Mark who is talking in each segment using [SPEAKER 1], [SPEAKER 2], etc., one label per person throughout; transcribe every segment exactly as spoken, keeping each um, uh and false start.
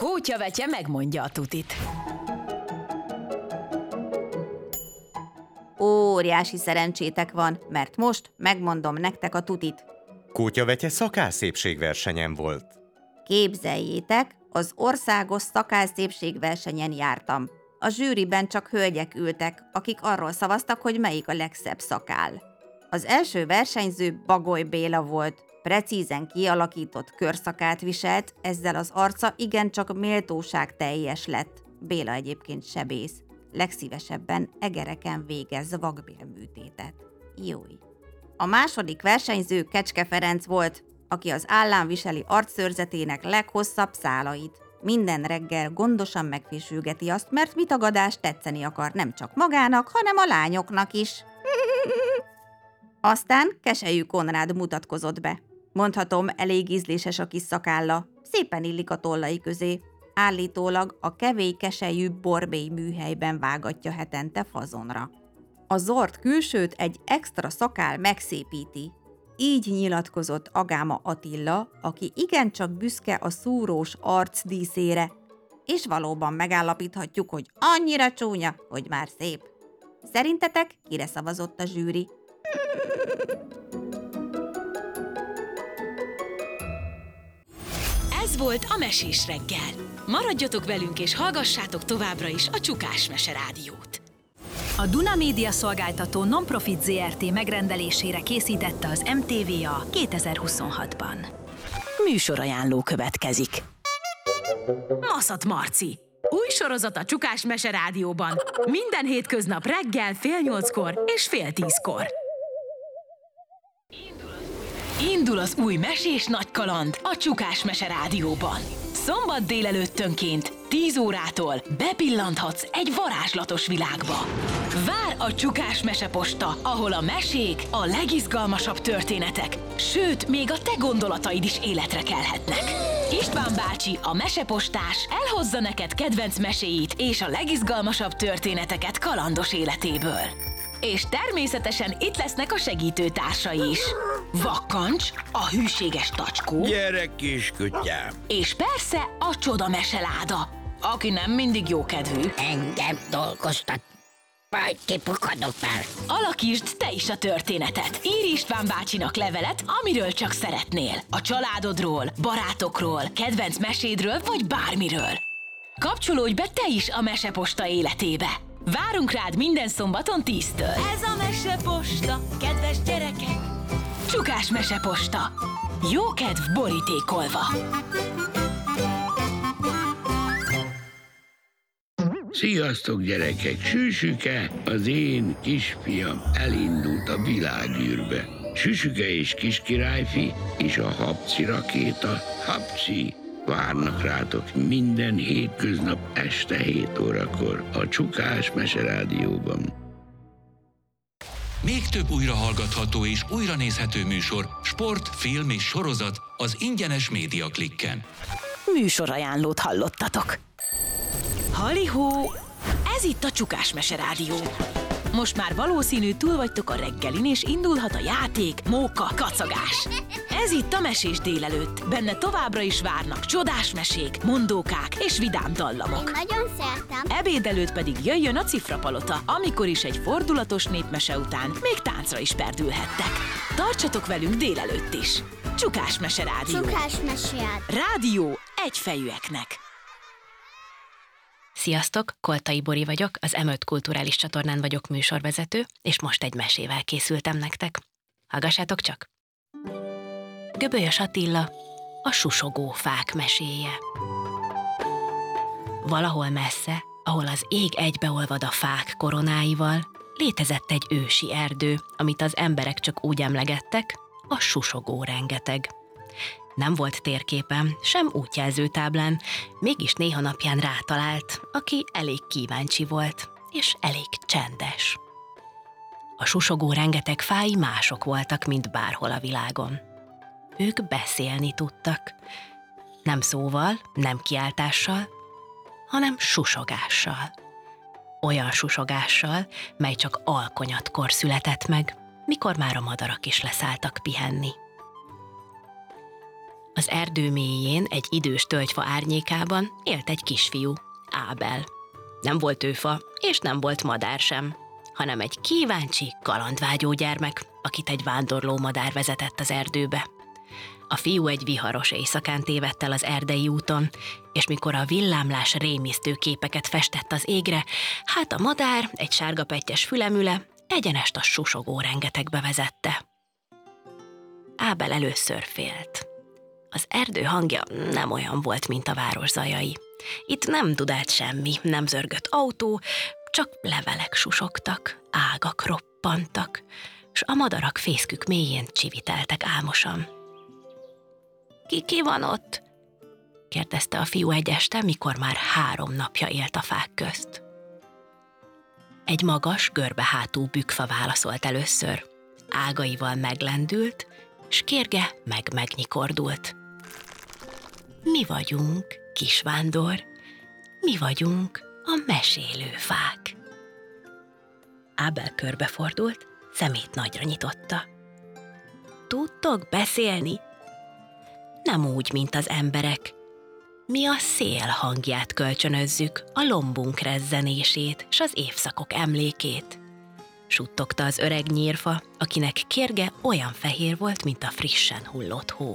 [SPEAKER 1] Kótyavetje megmondja a tutit.
[SPEAKER 2] Óriási szerencsétek van, mert most megmondom nektek a tutit.
[SPEAKER 3] Kótyavetje szakászépségversenyen volt.
[SPEAKER 2] Képzeljétek, az országos szakászépségversenyen jártam. A zsűriben csak hölgyek ültek, akik arról szavaztak, hogy melyik a legszebb szakál. Az első versenyző Bagoly Béla volt. Precízen kialakított körszakát viselt, ezzel az arca igencsak méltóság teljes lett. Béla egyébként sebész. Legszívesebben egereken végez vakbélműtétet. Jói. A második versenyző Kecske Ferenc volt, aki az állán viseli arcszőrzetének leghosszabb szálait. Minden reggel gondosan megfésülgeti azt, mert mitagadást tetszeni akar nem csak magának, hanem a lányoknak is. Aztán Keselyű Konrád mutatkozott be. Mondhatom, elég ízléses a kis szakálla, szépen illik a tollai közé. Állítólag a kevély Keselyű borbély műhelyben vágatja hetente fazonra. A zord külsőt egy extra szakál megszépíti. Így nyilatkozott Agáma Attila, aki igencsak büszke a szúrós arcdíszére, és valóban megállapíthatjuk, hogy annyira csúnya, hogy már szép. Szerintetek kire szavazott a zsűri?
[SPEAKER 1] Ez volt a Mesés reggel. Maradjatok velünk és hallgassátok továbbra is a Csukás Mese Rádiót. A Duna Média Szolgáltató Nonprofit zé er té megrendelésére készítette az em té vé a kétezer-huszonhatban. Műsorajánló következik. Maszat Marci. Új sorozat a Csukás Mese Rádióban. Minden hétköznap reggel fél nyolckor és fél tízkor. Indul az új mesés nagy kaland a Csukás Mese Rádióban. Szombat délelőttönként tíz órától bepillanthatsz egy varázslatos világba. Vár a Csukás Meseposta, ahol a mesék, a legizgalmasabb történetek, sőt, még a te gondolataid is életre kelhetnek. István bácsi, a mesepostás elhozza neked kedvenc meséit és a legizgalmasabb történeteket kalandos életéből. És természetesen itt lesznek a segítőtársai is. Vakkancs, a hűséges tacskó.
[SPEAKER 4] Gyere, kiskutyám!
[SPEAKER 1] És persze a csoda meseláda, aki nem mindig jókedvű.
[SPEAKER 5] Engem dolgoztat, majd kipukadok már.
[SPEAKER 1] Alakítsd te is a történetet. Írj István bácsinak levelet, amiről csak szeretnél. A családodról, barátokról, kedvenc mesédről vagy bármiről. Kapcsolódj be te is a Meseposta életébe. Várunk rád minden szombaton tíztől. Ez a Meseposta, kedves gyerekek! Csukás Meseposta. Jó kedv borítékolva.
[SPEAKER 4] Sziasztok, gyerekek! Süsüke, az én kisfiam elindult a világűrbe. Süsüke és kiskirályfi és a Habci rakéta, Habci, várnak rátok minden hétköznap este hét órakor a Csukás Mese Rádióban.
[SPEAKER 6] Még több újrahallgatható és újranézhető műsor, sport, film és sorozat az ingyenes Média Klikken.
[SPEAKER 1] Műsorajánlót hallottatok. Halihó! Ez itt a Csukás Mese Rádió. Most már valószínű túl vagytok a reggelin, és indulhat a játék, móka, kacagás. Ez itt a Mesés délelőtt. Benne továbbra is várnak csodás mesék, mondókák és vidám dallamok.
[SPEAKER 5] Én nagyon szeretem.
[SPEAKER 1] Ebéd előtt pedig jöjjön a Cifrapalota, amikor is egy fordulatos népmese után még táncra is perdülhettek. Tartsatok velünk délelőtt is. Csukás Mese Rádió.
[SPEAKER 5] Csukás Mese
[SPEAKER 1] Rádió egyfejűeknek.
[SPEAKER 7] Sziasztok, Koltai Bori vagyok, az em öt kulturális csatornán vagyok műsorvezető, és most egy mesével készültem nektek. Hallgassátok csak! Göbölyös Attila, a susogó fák meséje. Valahol messze, ahol az ég egybeolvad a fák koronáival, létezett egy ősi erdő, amit az emberek csak úgy emlegettek, a susogó rengeteg. Nem volt térképen, sem útjelzőtáblán, mégis néha napján rátalált, aki elég kíváncsi volt, és elég csendes. A susogó rengeteg fái mások voltak, mint bárhol a világon. Ők beszélni tudtak. Nem szóval, nem kiáltással, hanem susogással. Olyan susogással, mely csak alkonyatkor született meg, mikor már a madarak is leszálltak pihenni. Az erdő mélyén egy idős tölgyfa árnyékában élt egy kisfiú, Ábel. Nem volt ő fa, és nem volt madár sem, hanem egy kíváncsi, kalandvágyó gyermek, akit egy vándorló madár vezetett az erdőbe. A fiú egy viharos éjszakán tévedt el az erdei úton, és mikor a villámlás rémisztő képeket festett az égre, hát a madár egy sárgapettyes fülemüle egyenest a susogó rengetegbe vezette. Ábel először félt. Az erdő hangja nem olyan volt, mint a város zajai. Itt nem dudált semmi, nem zörgött autó, csak levelek susogtak, ágak roppantak, s a madarak fészkük mélyén csiviteltek álmosan. Ki, ki van ott? Kérdezte a fiú egy este, mikor már három napja élt a fák közt. Egy magas, görbehátú bükkfa válaszolt először. Ágaival meglendült, s kérge meg megnyikordult. Mi vagyunk, kisvándor, mi vagyunk a mesélő fák. Ábel körbefordult, szemét nagyra nyitotta. Tudtok beszélni? Nem úgy, mint az emberek. Mi a szél hangját kölcsönözzük, a lombunk rezzenését, s az évszakok emlékét. Suttogta az öreg nyírfa, akinek kérge olyan fehér volt, mint a frissen hullott hó.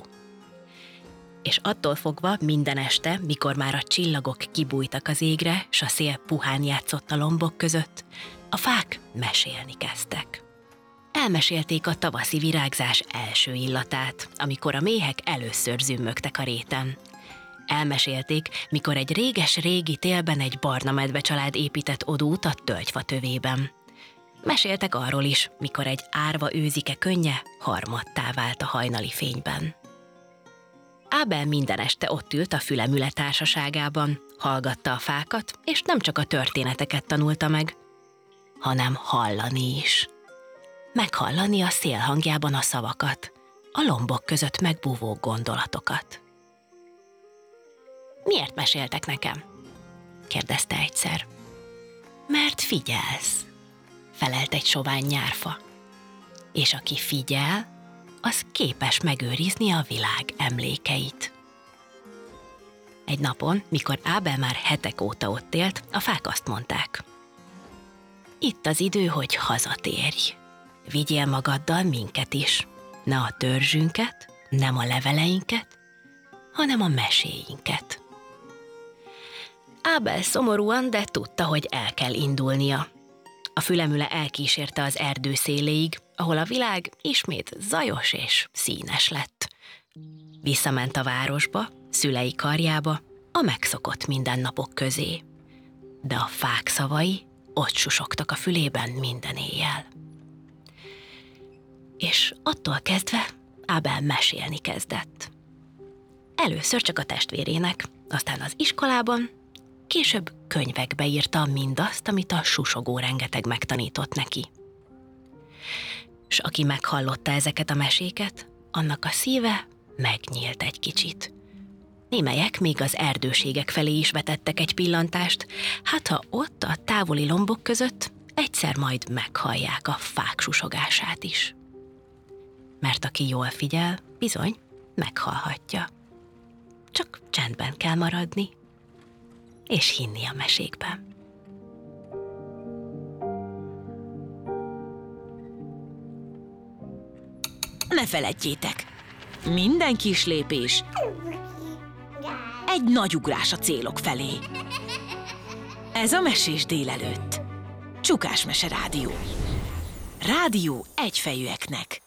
[SPEAKER 7] És attól fogva minden este, mikor már a csillagok kibújtak az égre, s a szél puhán játszott a lombok között, a fák mesélni kezdtek. Elmesélték a tavaszi virágzás első illatát, amikor a méhek először zümmögtek a réten. Elmesélték, mikor egy réges-régi télben egy barna medve család épített odót a tölgyfa tövében. Meséltek arról is, mikor egy árva őzike könnye harmaddá vált a hajnali fényben. Ábel minden este ott ült a fülemüle társaságában, hallgatta a fákat, és nem csak a történeteket tanulta meg, hanem hallani is. Meghallani a szél hangjában a szavakat, a lombok között megbúvó gondolatokat. Miért meséltek nekem? Kérdezte egyszer. Mert figyelsz, felelt egy sovány nyárfa. És aki figyel, az képes megőrizni a világ emlékeit. Egy napon, mikor Ábel már hetek óta ott élt, a fák azt mondták. Itt az idő, hogy hazatérj. Vigyél magaddal minket is. Ne a törzsünket, nem a leveleinket, hanem a meséinket. Ábel szomorúan, de tudta, hogy el kell indulnia. A fülemüle elkísérte az erdő széléig, ahol a világ ismét zajos és színes lett. Visszament a városba, szülei karjába, a megszokott mindennapok közé. De a fák szavai ott susogtak a fülében minden éjjel. És attól kezdve Ábel mesélni kezdett. Először csak a testvérének, aztán az iskolában, később könyvekbe írta mindazt, amit a susogó rengeteg megtanított neki. S aki meghallotta ezeket a meséket, annak a szíve megnyílt egy kicsit. Némelyek még az erdőségek felé is vetettek egy pillantást, hát ha ott a távoli lombok között egyszer majd meghallják a fák susogását is. Mert aki jól figyel, bizony meghallhatja. Csak csendben kell maradni, és hinni a mesékben.
[SPEAKER 1] Ne feledjétek, minden kis lépés egy nagy ugrás a célok felé. Ez a Mesés délelőtt. Csukás Mese Rádió. Rádió egyfejűeknek.